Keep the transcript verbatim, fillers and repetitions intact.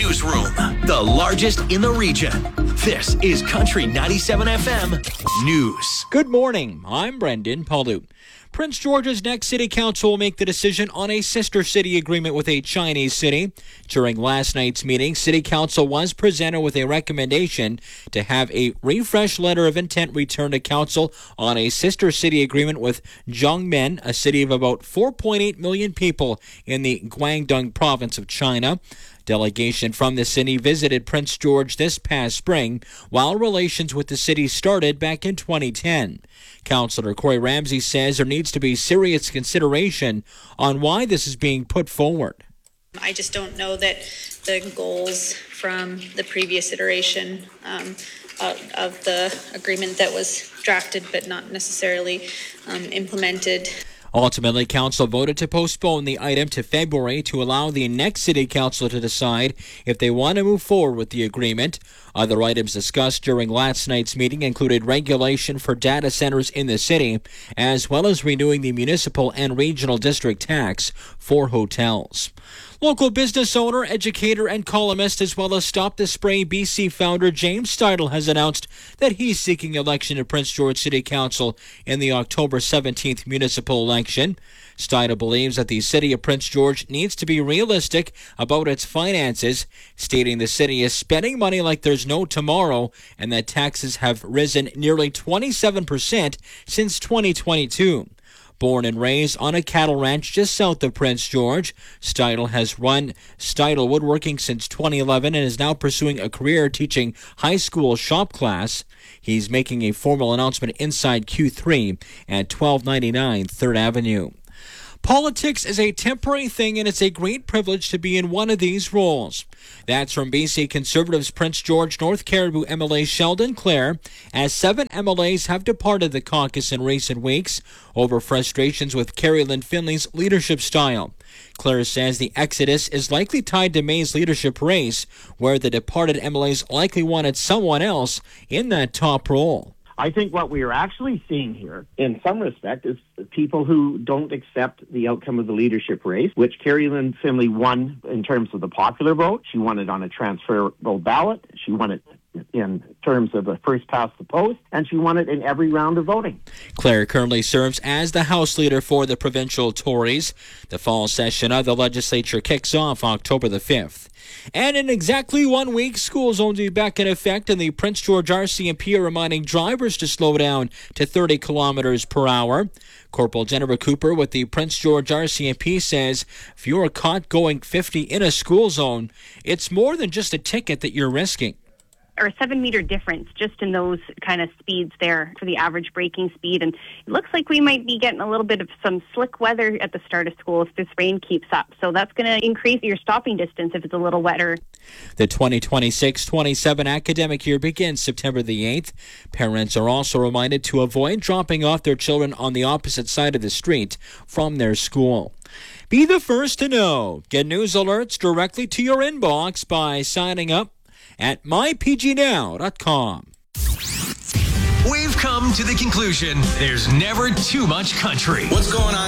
Newsroom, the largest in the region. This is Country ninety-seven F M News. Good morning. I'm Brendan Palu. Prince George's next city council will make the decision on a sister city agreement with a Chinese city. During last night's meeting, city council was presented with a recommendation to have a refreshed letter of intent returned to council on a sister city agreement with Jiangmen, a city of about four point eight million people in the Guangdong province of China. Delegation from the city visited Prince George this past spring, while relations with the city started back in twenty ten. Councillor Corey Ramsey says there needs to be serious consideration on why this is being put forward. I just don't know that the goals from the previous iteration um, of, of the agreement that was drafted but not necessarily um, implemented. Ultimately, council voted to postpone the item to February to allow the next city council to decide if they want to move forward with the agreement. Other items discussed during last night's meeting included regulation for data centers in the city, as well as renewing the municipal and regional district tax for hotels. Local business owner, educator, and columnist, as well as Stop the Spray B C founder James Steidl, has announced that he's seeking election to Prince George City Council in the October seventeenth municipal election. Steidl believes that the city of Prince George needs to be realistic about its finances, stating the city is spending money like there's no tomorrow and that taxes have risen nearly twenty-seven percent since twenty twenty-two. Born and raised on a cattle ranch just south of Prince George, Steidl has run Steidl Woodworking since twenty eleven and is now pursuing a career teaching high school shop class. He's making a formal announcement inside Q three at twelve ninety-nine third Avenue. Politics is a temporary thing, and it's a great privilege to be in one of these roles. That's from B C Conservatives Prince George North Caribou M L A Sheldon Clare, as seven M L As have departed the caucus in recent weeks over frustrations with Carrie Lynn Finley's leadership style. Clare says the exodus is likely tied to May's leadership race, where the departed M L As likely wanted someone else in that top role. I think what we are actually seeing here, in some respect, is people who don't accept the outcome of the leadership race, which Carrie Lynn Finley won in terms of the popular vote. She won it on a transferable ballot. She won it in terms of a first past the post, and she won it in every round of voting. Clare currently serves as the House Leader for the provincial Tories. The fall session of the legislature kicks off October the fifth. And in exactly one week, school zones will be back in effect, and the Prince George R C M P are reminding drivers to slow down to thirty kilometers per hour. Corporal Jennifer Cooper with the Prince George R C M P says if you are caught going fifty in a school zone, it's more than just a ticket that you're risking. Or a seven meter difference just in those kind of speeds there for the average braking speed. And it looks like we might be getting a little bit of some slick weather at the start of school if this rain keeps up. So that's going to increase your stopping distance if it's a little wetter. The twenty twenty-six twenty-seven academic year begins September the eighth. Parents are also reminded to avoid dropping off their children on the opposite side of the street from their school. Be the first to know. Get news alerts directly to your inbox by signing up at my p g now dot com. We've come to the conclusion there's never too much country. What's going on?